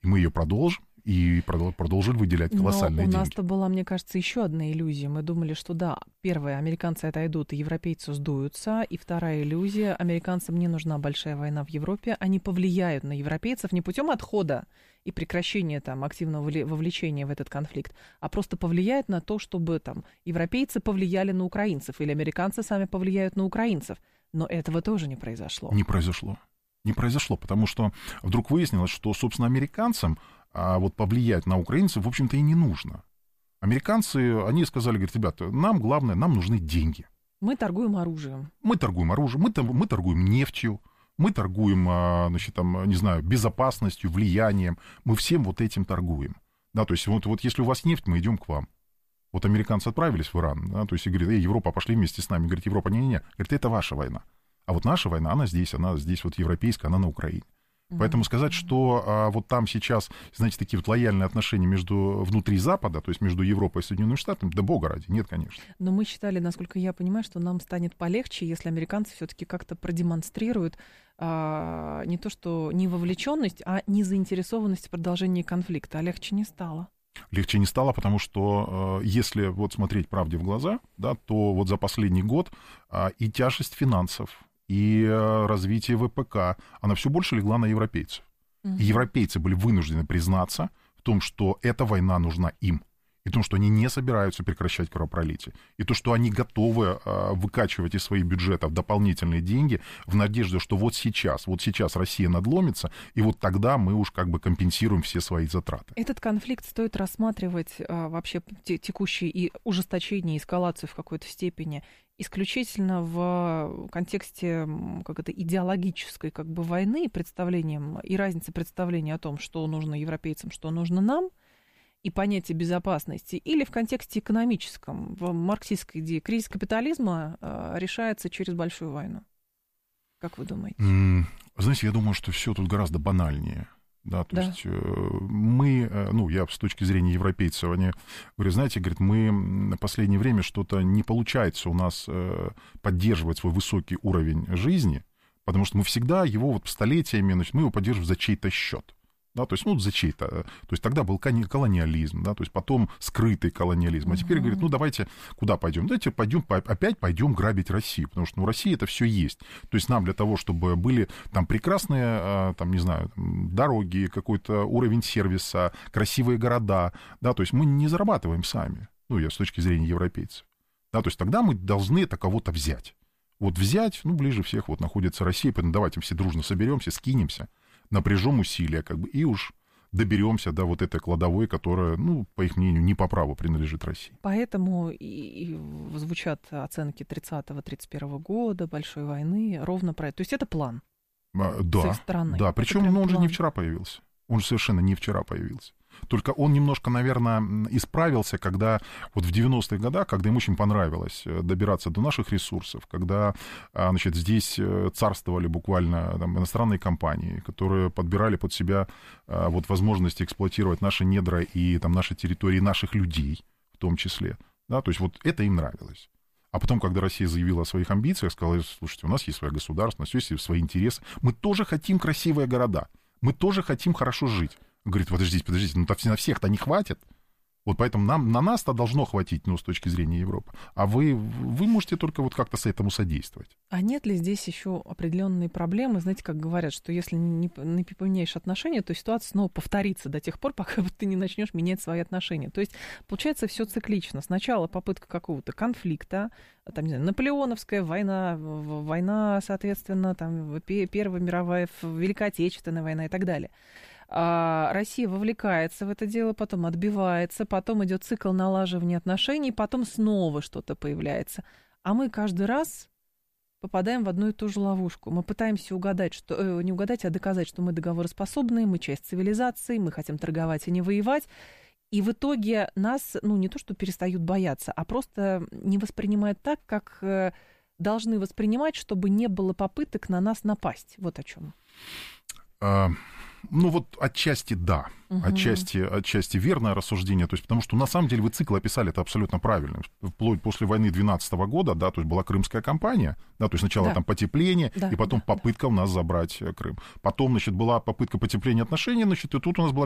мы ее продолжим, и продолжили выделять колоссальные деньги. Но у нас-то была, мне кажется, еще одна иллюзия. Мы думали, что да, первое, американцы отойдут, и европейцы сдуются. И вторая иллюзия, американцам не нужна большая война в Европе. Они повлияют на европейцев не путем отхода и прекращения там, активного вовлечения в этот конфликт, а просто повлияют на то, чтобы там, европейцы повлияли на украинцев, или американцы сами повлияют на украинцев. Но этого тоже не произошло. Не произошло, потому что вдруг выяснилось, что, собственно, американцам вот повлиять на украинцев, в общем-то, и не нужно. Американцы, они сказали, говорят, ребята, нам главное, нам нужны деньги. Мы торгуем оружием. Мы торгуем нефтью, мы торгуем, значит, там, не знаю, безопасностью, влиянием. Мы всем вот этим торгуем. Да, то есть вот если у вас нефть, мы идем к вам. Вот американцы отправились в Иран, да, то есть и говорят, Европа, пошли вместе с нами. Говорит, Европа, не-не-не, говорит, это ваша война. А вот наша война, она здесь вот европейская, она на Украине. Поэтому сказать, что вот там сейчас, знаете, такие вот лояльные отношения внутри Запада, то есть между Европой и Соединенными Штатами, да бога ради, нет, конечно. Но мы считали, насколько я понимаю, что нам станет полегче, если американцы все-таки как-то продемонстрируют не то что не вовлеченность, а незаинтересованность в продолжении конфликта. А легче не стало. Легче не стало, потому что если вот смотреть правде в глаза, да, то вот за последний год и тяжесть финансов, и развитие ВПК, она все больше легла на европейцев. И европейцы были вынуждены признаться в том, что эта война нужна им, и в том, что они не собираются прекращать кровопролитие, и то, что они готовы выкачивать из своих бюджетов дополнительные деньги в надежде, что вот сейчас Россия надломится, и вот тогда мы уж как бы компенсируем все свои затраты. Этот конфликт стоит рассматривать вообще текущий и ужесточение, эскалацию в какой-то степени исключительно в контексте идеологической войны и разницы представления о том, что нужно европейцам, что нужно нам, и понятие безопасности, или в контексте экономическом, в марксистской идее. Кризис капитализма решается через большую войну. Как вы думаете? Знаете, я думаю, что все тут гораздо банальнее. Да, то есть я с точки зрения европейцев, они говорят, знаете, мы на последнее время что-то не получается у нас поддерживать свой высокий уровень жизни, потому что мы всегда его столетиями, мы его поддерживаем за чей-то счет. Да, то есть, за чей-то. То есть тогда был колониализм, да, то есть потом скрытый колониализм. А теперь говорят, давайте куда пойдем? Давайте опять пойдем грабить Россию, потому что в России это все есть. То есть нам для того, чтобы были там прекрасные, дороги, какой-то уровень сервиса, красивые города, да, то есть мы не зарабатываем сами, я с точки зрения европейцев. Да, то есть тогда мы должны это кого-то взять. Вот взять, ближе всех находится Россия, поэтому давайте все дружно соберемся, скинемся, напряжем усилия, и уж доберемся до вот этой кладовой, которая, по их мнению, не по праву принадлежит России. Поэтому и звучат оценки 30-31 года, большой войны, ровно про это. То есть это план с их стороны. Да, причем он же не вчера появился. Он же совершенно не вчера появился. Только он немножко, наверное, исправился, когда вот в 90-х годах, когда им очень понравилось добираться до наших ресурсов, когда, здесь царствовали буквально иностранные компании, которые подбирали под себя возможности эксплуатировать наши недра и наши территории, наших людей в том числе. Да, то есть это им нравилось. А потом, когда Россия заявила о своих амбициях, сказала, слушайте, у нас есть своя государственность, у нас есть свои интересы, мы тоже хотим красивые города, мы тоже хотим хорошо жить. Говорит, подождите, на всех-то не хватит. Вот поэтому на нас-то должно хватить, с точки зрения Европы. А вы можете только как-то с этому содействовать. А нет ли здесь еще определенные проблемы? Знаете, как говорят, что если не поменяешь отношения, то ситуация снова повторится до тех пор, пока ты не начнешь менять свои отношения. То есть получается все циклично. Сначала попытка какого-то конфликта, наполеоновская война, соответственно, Первая мировая, Великая Отечественная война и так далее. Россия вовлекается в это дело, потом отбивается, потом идет цикл налаживания отношений, потом снова что-то появляется. А мы каждый раз попадаем в одну и ту же ловушку. Мы пытаемся не угадать, а доказать, что мы договороспособные, мы часть цивилизации, мы хотим торговать, а не воевать. И в итоге нас, не то что перестают бояться, а просто не воспринимают так, как должны воспринимать, чтобы не было попыток на нас напасть. Вот о чем. Отчасти да, отчасти верное рассуждение, то есть, потому что на самом деле вы цикл описали, это абсолютно правильно, вплоть после войны 2012 года, да, то есть была Крымская кампания, да, то есть сначала потепление, и потом попытка у нас забрать Крым, потом, была попытка потепления отношений, и тут у нас была